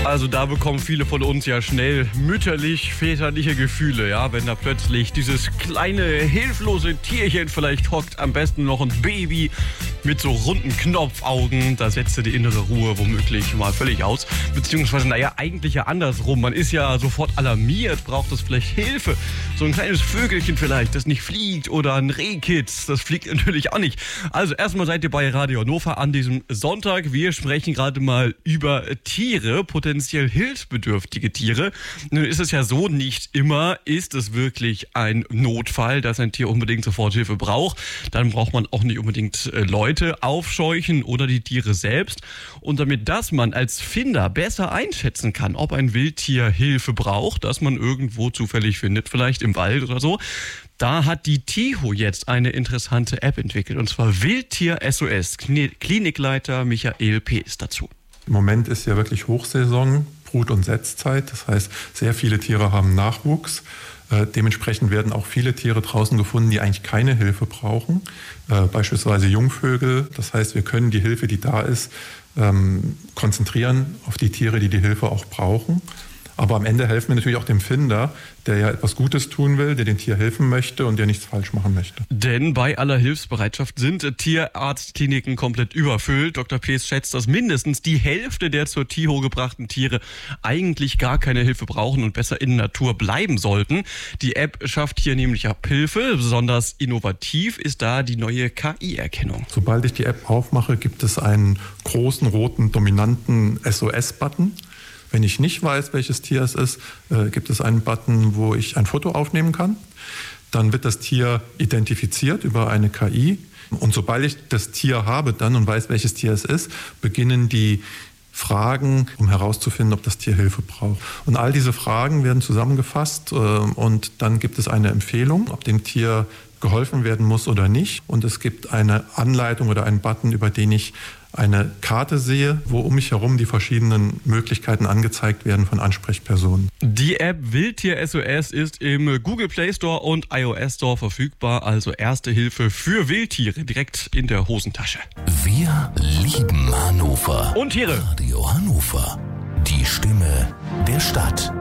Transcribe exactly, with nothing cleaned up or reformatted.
Also da bekommen viele von uns ja schnell mütterlich-väterliche Gefühle, ja, wenn da plötzlich dieses kleine, hilflose Tierchen vielleicht hockt, am besten noch ein Baby mit so runden Knopfaugen, da setzt die innere Ruhe womöglich mal völlig aus. Beziehungsweise, naja, eigentlich ja andersrum. Man ist ja sofort alarmiert, braucht es vielleicht Hilfe. So ein kleines Vögelchen vielleicht, das nicht fliegt, oder ein Rehkitz, das fliegt natürlich auch nicht. Also erstmal seid ihr bei Radio Hannover an diesem Sonntag. Wir sprechen gerade mal über Tiere, potenziell hilfsbedürftige Tiere. Nun ist es ja so, nicht immer ist es wirklich ein Notfall, dass ein Tier unbedingt Soforthilfe braucht. Dann braucht man auch nicht unbedingt äh, Leute aufscheuchen oder die Tiere selbst. Und damit das man als Finder besser einschätzen kann, ob ein Wildtier Hilfe braucht, das man irgendwo zufällig findet, vielleicht im Wald oder so, da hat die TIHO jetzt eine interessante App entwickelt, und zwar Wildtier S O S. Klinikleiter Michael P. ist dazu. Im Moment ist ja wirklich Hochsaison, Brut- und Setzzeit. Das heißt, sehr viele Tiere haben Nachwuchs. Äh, dementsprechend werden auch viele Tiere draußen gefunden, die eigentlich keine Hilfe brauchen. Äh, beispielsweise Jungvögel. Das heißt, wir können die Hilfe, die da ist, ähm, konzentrieren auf die Tiere, die die Hilfe auch brauchen. Aber am Ende helfen wir natürlich auch dem Finder, der ja etwas Gutes tun will, der dem Tier helfen möchte und der nichts falsch machen möchte. Denn bei aller Hilfsbereitschaft sind Tierarztkliniken komplett überfüllt. Doktor Pees schätzt, dass mindestens die Hälfte der zur TIHO gebrachten Tiere eigentlich gar keine Hilfe brauchen und besser in der Natur bleiben sollten. Die App schafft hier nämlich Abhilfe. Besonders innovativ ist da die neue K I-Erkennung. Sobald ich die App aufmache, gibt es einen großen, roten, dominanten S O S-Button. Wenn ich nicht weiß, welches Tier es ist, äh, gibt es einen Button, wo ich ein Foto aufnehmen kann. Dann wird das Tier identifiziert über eine K I. Und sobald ich das Tier habe dann und weiß, welches Tier es ist, beginnen die Fragen, um herauszufinden, ob das Tier Hilfe braucht. Und all diese Fragen werden zusammengefasst äh, und dann gibt es eine Empfehlung, ob dem Tier geholfen werden muss oder nicht. Und es gibt eine Anleitung oder einen Button, über den ich eine Karte sehe, wo um mich herum die verschiedenen Möglichkeiten angezeigt werden von Ansprechpersonen. Die App Wildtier S O S ist im Google Play Store und iOS Store verfügbar, also erste Hilfe für Wildtiere direkt in der Hosentasche. Wir lieben Hannover. Und Tiere. Radio Hannover. Die Stimme der Stadt.